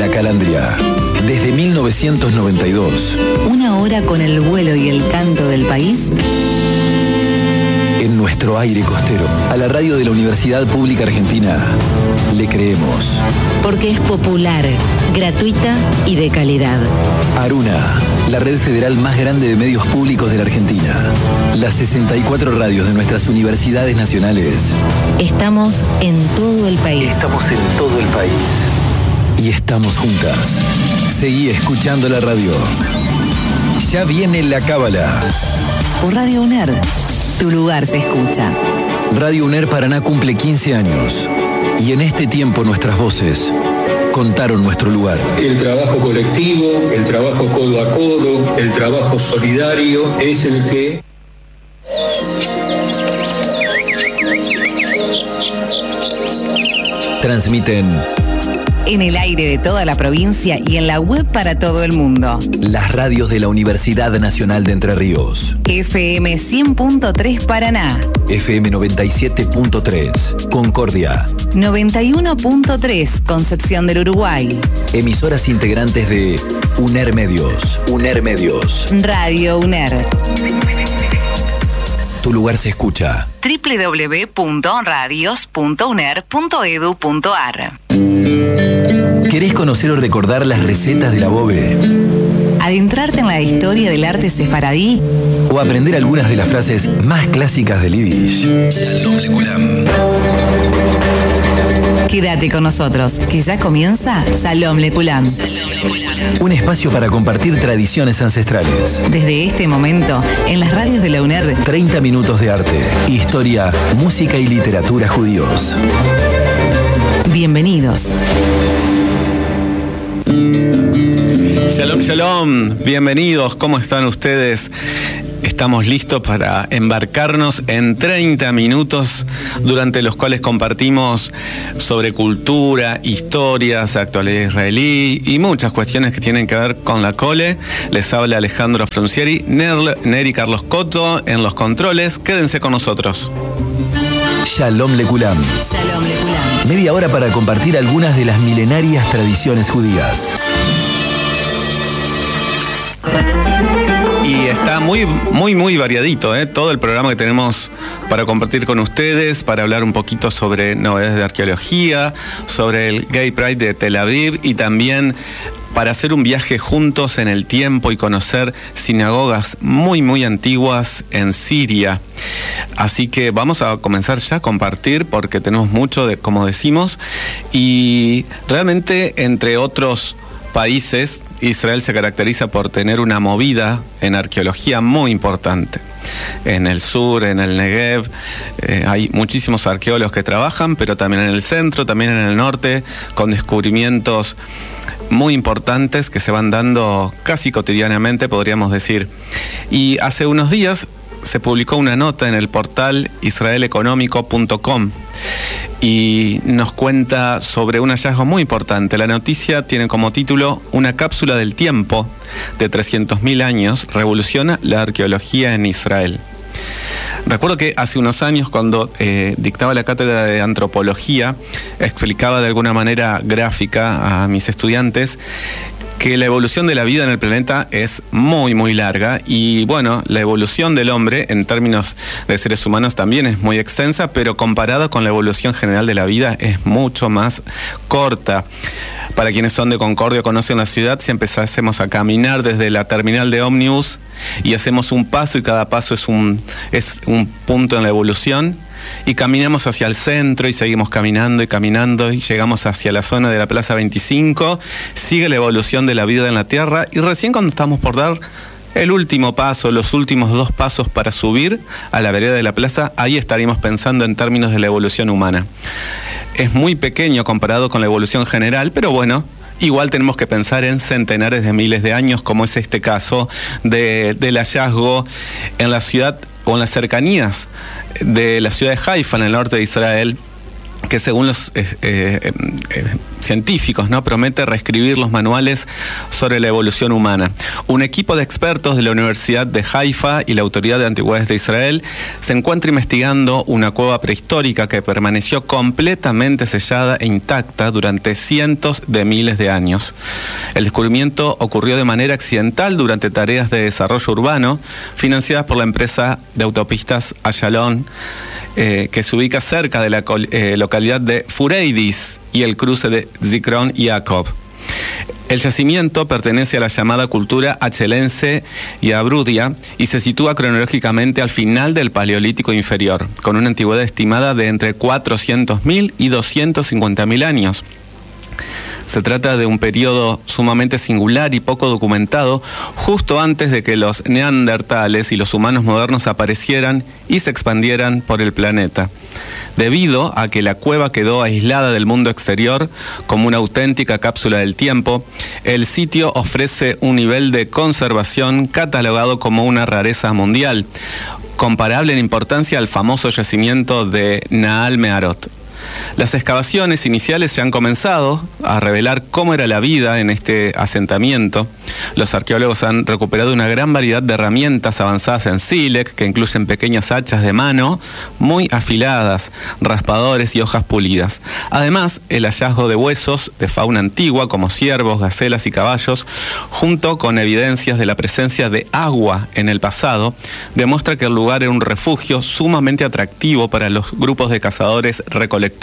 La Calandria. Desde 1992. Una hora con el vuelo y el canto del país. En nuestro aire costero. A la radio de la Universidad Pública Argentina le creemos. Porque es popular, gratuita y de calidad. Aruna, la red federal más grande de medios públicos de la Argentina. Las 64 radios de nuestras universidades nacionales. Estamos en todo el país. Estamos en todo el país. Y estamos juntas. Seguí escuchando la radio. Ya viene la cábala. Por Radio UNER, tu lugar se escucha. Radio UNER Paraná cumple 15 años. Y en este tiempo nuestras voces contaron nuestro lugar. El trabajo colectivo, el trabajo codo a codo, el trabajo solidario es el que... Transmiten en el aire de toda la provincia y en la web para todo el mundo. Las radios de la Universidad Nacional de Entre Ríos. FM 100.3 Paraná. FM 97.3 Concordia. 91.3 Concepción del Uruguay. Emisoras integrantes de UNER Medios. UNER Medios. Radio UNER. Tu lugar se escucha. www.radios.uner.edu.ar. ¿Querés conocer o recordar las recetas de la bobe? ¿Adentrarte en la historia del arte sefaradí? ¿O aprender algunas de las frases más clásicas del Yiddish? Shalom Lekulam. Quédate con nosotros, que ya comienza Shalom Lekulam. Un espacio para compartir tradiciones ancestrales. Desde este momento, en las radios de la UNER, 30 minutos de arte, historia, música y literatura judíos. Bienvenidos. Shalom, shalom, bienvenidos, ¿cómo están ustedes? Estamos listos para embarcarnos en 30 minutos durante los cuales compartimos sobre cultura, historias, actualidad israelí y muchas cuestiones que tienen que ver con la cole. Les habla Alejandro Fruncieri, Neri Carlos Coto en los controles. Quédense con nosotros. Shalom Lekulam. Shalom Lekulam. Media hora para compartir algunas de las milenarias tradiciones judías. Y está muy variadito, todo el programa que tenemos para compartir con ustedes, para hablar un poquito sobre novedades de arqueología, sobre el Gay Pride de Tel Aviv y también para hacer un viaje juntos en el tiempo y conocer sinagogas muy antiguas en Siria. Así que vamos a comenzar ya a compartir porque tenemos mucho, como decimos, y realmente entre otros países, Israel se caracteriza por tener una movida en arqueología muy importante. En el sur, en el Negev, hay muchísimos arqueólogos que trabajan, pero también en el centro, también en el norte, con descubrimientos muy importantes que se van dando casi cotidianamente, podríamos decir. Y hace unos días se publicó una nota en el portal israeleconómico.com y nos cuenta sobre un hallazgo muy importante. La noticia tiene como título Una cápsula del tiempo de 300.000 años revoluciona la arqueología en Israel. Recuerdo que hace unos años cuando dictaba la cátedra de antropología explicaba de alguna manera gráfica a mis estudiantes que la evolución de la vida en el planeta es muy larga y bueno, la evolución del hombre en términos de seres humanos también es muy extensa, pero comparada con la evolución general de la vida es mucho más corta. Para quienes son de Concordia o conocen la ciudad, si empezásemos a caminar desde la terminal de ómnibus y hacemos un paso y cada paso es un punto en la evolución, y caminamos hacia el centro y seguimos caminando y llegamos hacia la zona de la Plaza 25, sigue la evolución de la vida en la Tierra y recién cuando estamos por dar el último paso, los últimos 2 pasos para subir a la vereda de la plaza, ahí estaríamos pensando en términos de la evolución humana. Es muy pequeño comparado con la evolución general, pero bueno, igual tenemos que pensar en centenares de miles de años, como es este caso del hallazgo en la ciudad o en las cercanías de la ciudad de Haifa, en el norte de Israel, que según los científicos, ¿no?, promete reescribir los manuales sobre la evolución humana. Un equipo de expertos de la Universidad de Haifa y la Autoridad de Antigüedades de Israel se encuentra investigando una cueva prehistórica que permaneció completamente sellada e intacta durante cientos de miles de años. El descubrimiento ocurrió de manera accidental durante tareas de desarrollo urbano financiadas por la empresa de autopistas Ayalon, que se ubica cerca de la localidad de Fureidis y el cruce de Zikron Yaakov. El yacimiento pertenece a la llamada cultura achelense y abrudia y se sitúa cronológicamente al final del Paleolítico inferior, con una antigüedad estimada de entre 400.000 y 250.000 años. Se trata de un periodo sumamente singular y poco documentado, justo antes de que los neandertales y los humanos modernos aparecieran y se expandieran por el planeta. Debido a que la cueva quedó aislada del mundo exterior como una auténtica cápsula del tiempo, el sitio ofrece un nivel de conservación catalogado como una rareza mundial, comparable en importancia al famoso yacimiento de Naal Meharot. Las excavaciones iniciales ya han comenzado a revelar cómo era la vida en este asentamiento. Los arqueólogos han recuperado una gran variedad de herramientas avanzadas en sílex, que incluyen pequeñas hachas de mano muy afiladas, raspadores y hojas pulidas. Además, el hallazgo de huesos de fauna antigua, como ciervos, gacelas y caballos, junto con evidencias de la presencia de agua en el pasado, demuestra que el lugar era un refugio sumamente atractivo para los grupos de cazadores recolectores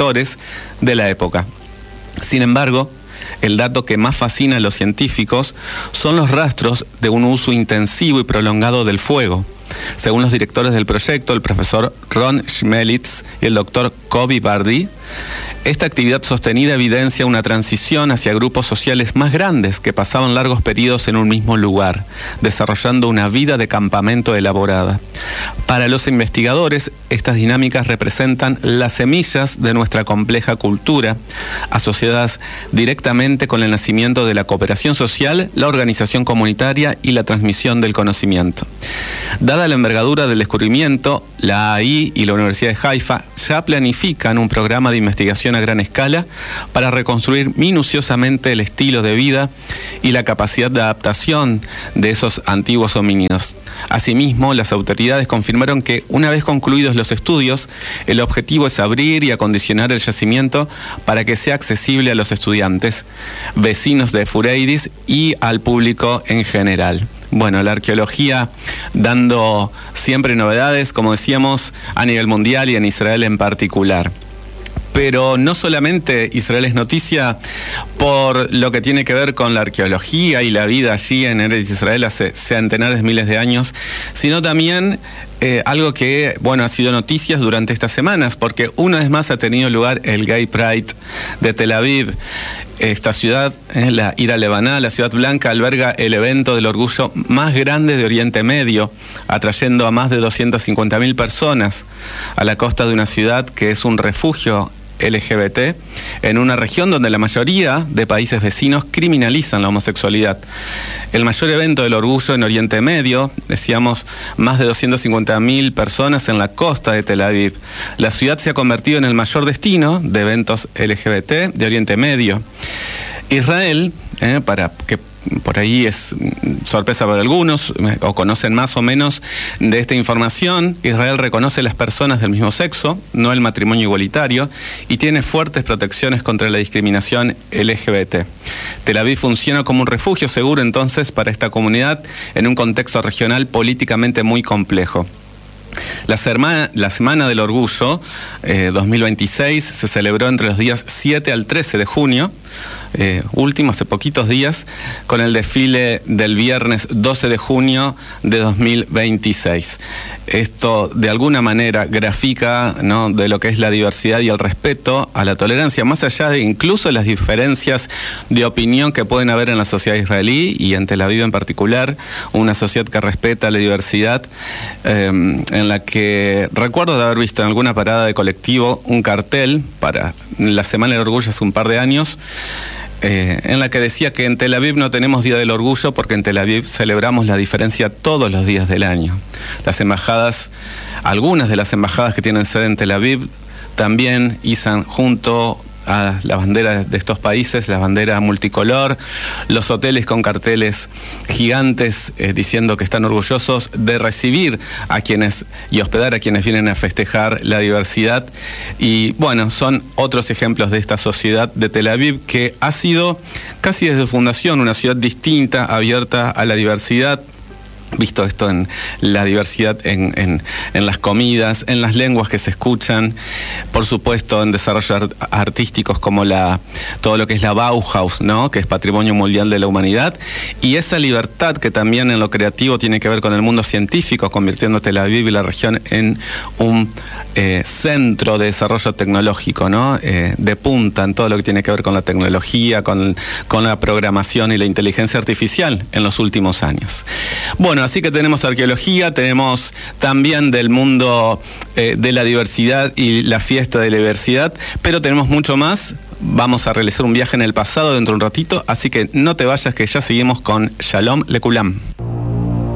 de la época. Sin embargo, el dato que más fascina a los científicos son los rastros de un uso intensivo y prolongado del fuego. Según los directores del proyecto, el profesor Ron Schmelitz y el doctor Kobi Bardi, esta actividad sostenida evidencia una transición hacia grupos sociales más grandes que pasaban largos periodos en un mismo lugar, desarrollando una vida de campamento elaborada. Para los investigadores, estas dinámicas representan las semillas de nuestra compleja cultura, asociadas directamente con el nacimiento de la cooperación social, la organización comunitaria y la transmisión del conocimiento. Dada la envergadura del descubrimiento, la AI y la Universidad de Haifa ya planifican un programa de investigación a gran escala para reconstruir minuciosamente el estilo de vida y la capacidad de adaptación de esos antiguos homínidos. Asimismo, las autoridades confirmaron que, una vez concluidos los estudios, el objetivo es abrir y acondicionar el yacimiento para que sea accesible a los estudiantes, vecinos de Fureidis y al público en general. Bueno, la arqueología dando siempre novedades, como decíamos, a nivel mundial y en Israel en particular. Pero no solamente Israel es noticia por lo que tiene que ver con la arqueología y la vida allí en Eretz Israel hace centenares de miles de años, sino también algo que, bueno, ha sido noticias durante estas semanas, porque una vez más ha tenido lugar el Gay Pride de Tel Aviv. Esta ciudad, la Ira Lebaná, la Ciudad Blanca, alberga el evento del orgullo más grande de Oriente Medio, atrayendo a más de 250.000 personas a la costa de una ciudad que es un refugio LGBT en una región donde la mayoría de países vecinos criminalizan la homosexualidad. El mayor evento del orgullo en Oriente Medio, decíamos, más de 250.000 personas en la costa de Tel Aviv. La ciudad se ha convertido en el mayor destino de eventos LGBT de Oriente Medio. Israel, para que por ahí es sorpresa para algunos, o conocen más o menos de esta información, Israel reconoce las personas del mismo sexo, no el matrimonio igualitario, y tiene fuertes protecciones contra la discriminación LGBT. Tel Aviv funciona como un refugio seguro entonces para esta comunidad en un contexto regional políticamente muy complejo. La Semana del Orgullo 2026 se celebró entre los días 7 al 13 de junio, último, hace poquitos días, con el desfile del viernes 12 de junio de 2026. Esto de alguna manera grafica, ¿no?, de lo que es la diversidad y el respeto a la tolerancia, más allá de incluso las diferencias de opinión que pueden haber en la sociedad israelí y en Tel Aviv en particular, una sociedad que respeta la diversidad, en la que recuerdo de haber visto en alguna parada de colectivo un cartel para la Semana del Orgullo hace un par de años, en la que decía que en Tel Aviv no tenemos Día del Orgullo porque en Tel Aviv celebramos la diferencia todos los días del año. Las embajadas, algunas de las embajadas que tienen sede en Tel Aviv, también izan junto a la bandera de estos países, la bandera multicolor, los hoteles con carteles gigantes diciendo que están orgullosos de recibir a quienes y hospedar a quienes vienen a festejar la diversidad. Y bueno, son otros ejemplos de esta sociedad de Tel Aviv que ha sido casi desde su fundación una ciudad distinta, abierta a la diversidad. Visto esto en la diversidad en las comidas, en las lenguas que se escuchan, por supuesto en desarrollos artísticos como todo lo que es la Bauhaus, ¿no? Que es Patrimonio Mundial de la Humanidad, y esa libertad que también en lo creativo tiene que ver con el mundo científico, convirtiendo Tel Aviv y la región en un centro de desarrollo tecnológico, ¿no? De punta en todo lo que tiene que ver con la tecnología, con la programación y la inteligencia artificial en los últimos años. Bueno, así que tenemos arqueología, tenemos también del mundo de la diversidad y la fiesta de la diversidad, pero tenemos mucho más. Vamos a realizar un viaje en el pasado dentro de un ratito, así que no te vayas, que ya seguimos con Shalom Lekulam.